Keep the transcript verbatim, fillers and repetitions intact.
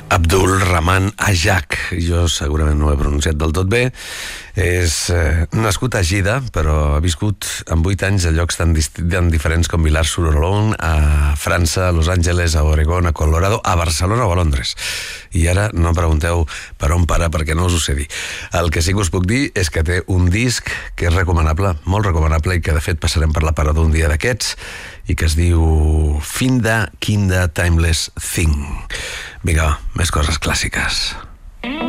Abdul Rahman Ajak, jo segurament no ho he pronunciat del tot bé, és eh, nascut a Gida, però ha viscut en vuit anys a llocs tan, tan diferents com Villars-sur-Olon, a França, a Los Angeles, a Oregon, a Colorado, a Barcelona o a Londres. I ara no em pregunteu per on para, perquè no us ho sé dir. El que sí que us puc dir és que té un disc que és recomanable, molt recomanable, i que de fet passarem per la parada un dia d'aquests, i que es diu Finda Kinda Timeless Thing. Vinga, més coses clàssiques.